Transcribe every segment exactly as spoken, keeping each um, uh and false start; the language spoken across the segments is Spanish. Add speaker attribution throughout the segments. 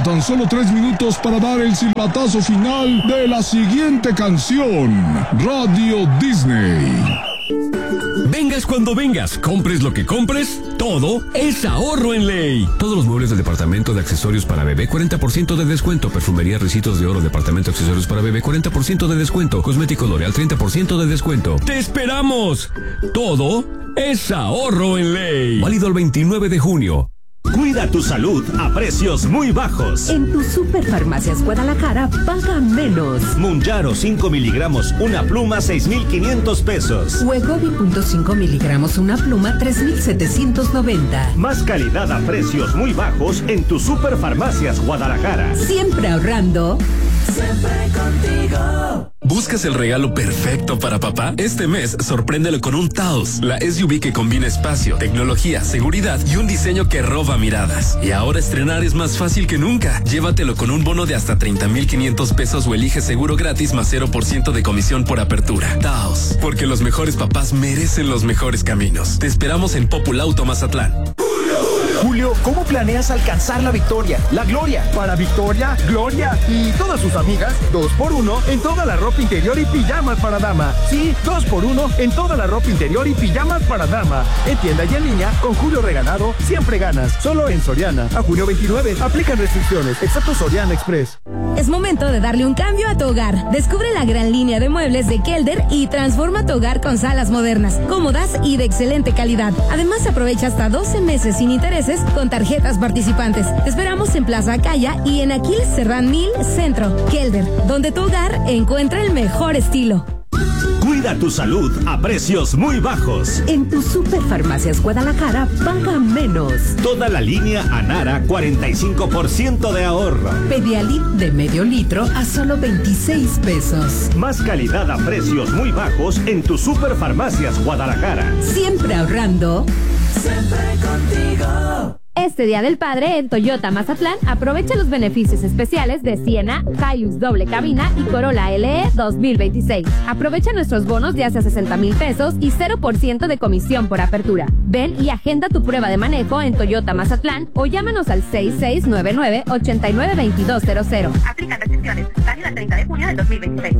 Speaker 1: Faltan solo tres minutos para dar el silbatazo final de la siguiente canción. Radio Disney.
Speaker 2: Vengas cuando vengas, compres lo que compres, todo es ahorro en Ley. Todos los muebles del departamento de accesorios para bebé, cuarenta por ciento de descuento. Perfumería Ricitos de Oro, departamento de accesorios para bebé, cuarenta por ciento de descuento. Cosmético L'Oreal, treinta por ciento de descuento. ¡Te esperamos! Todo es ahorro en Ley. Válido el veintinueve de junio.
Speaker 3: Cuida tu salud a precios muy bajos.
Speaker 4: En tu Superfarmacias Guadalajara, paga menos.
Speaker 3: Mounjaro cinco miligramos, una pluma, seis mil quinientos pesos.
Speaker 4: Wegovy punto cinco miligramos, una pluma, tres mil setecientos noventa.
Speaker 3: Más calidad a precios muy bajos en tu Superfarmacias Guadalajara.
Speaker 4: Siempre ahorrando.
Speaker 5: Siempre contigo.
Speaker 6: ¿Buscas el regalo perfecto para papá? Este mes, sorpréndelo con un Taos, la S U V que combina espacio, tecnología, seguridad y un diseño que roba miradas. Y ahora estrenar es más fácil que nunca. Llévatelo con un bono de hasta treinta mil quinientos pesos o elige seguro gratis más cero por ciento de comisión por apertura. Taos, porque los mejores papás merecen los mejores caminos. Te esperamos en Populauto Mazatlán.
Speaker 7: Julio, ¿cómo planeas alcanzar la victoria, la gloria? Para Victoria, Gloria y todas sus amigas, dos por uno en toda la ropa interior y pijamas para dama. Sí, dos por uno en toda la ropa interior y pijamas para dama. En tienda y en línea, con Julio Regalado, siempre ganas. Solo en Soriana. A junio veintinueve, aplican restricciones, excepto Soriana Express.
Speaker 8: Es momento de darle un cambio a tu hogar. Descubre la gran línea de muebles de Kelder y transforma tu hogar con salas modernas, cómodas y de excelente calidad. Además, aprovecha hasta doce meses sin intereses con tarjetas participantes. Te esperamos en Plaza Acaya y en Aquiles Serrán Mil Centro. Kelder, donde tu hogar encuentra el mejor estilo.
Speaker 3: Cuida tu salud a precios muy bajos.
Speaker 4: En tu Superfarmacias Guadalajara, paga menos.
Speaker 3: Toda la línea Anara, cuarenta y cinco por ciento de ahorro.
Speaker 4: Pedialit de medio litro a solo veintiséis pesos.
Speaker 3: Más calidad a precios muy bajos en tu Superfarmacias Guadalajara.
Speaker 4: Siempre ahorrando.
Speaker 5: Siempre contigo.
Speaker 9: Este Día del Padre en Toyota Mazatlán aprovecha los beneficios especiales de Siena, Hilux doble cabina y Corolla L E dos mil veintiséis. Aprovecha nuestros bonos de hasta sesenta mil pesos y cero por ciento de comisión por apertura. Ven y agenda tu prueba de manejo en Toyota Mazatlán o llámanos al seis seis nueve nueve, ocho nueve dos dos cero cero.
Speaker 10: Aplican restricciones. Válido el treinta de junio del dos mil veintiséis.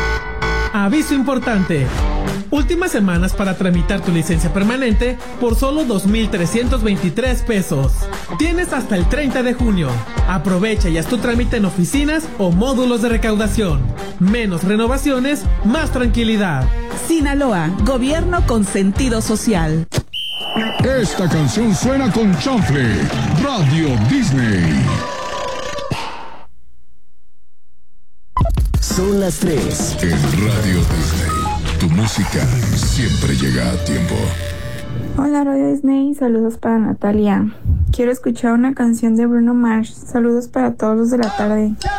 Speaker 11: Aviso importante. Últimas semanas para tramitar tu licencia permanente por solo dos mil trescientos veintitrés pesos. Tienes hasta el treinta de junio. Aprovecha y haz tu trámite en oficinas o módulos de recaudación. Menos renovaciones, más tranquilidad.
Speaker 12: Sinaloa, gobierno con sentido social.
Speaker 1: Esta canción suena con chanfle. Radio Disney.
Speaker 13: Son las tres.
Speaker 1: En Radio Disney, tu música siempre llega a tiempo.
Speaker 14: Hola Radio Disney, saludos para Natalia. Quiero escuchar una canción de Bruno Mars. Saludos para todos los de la tarde.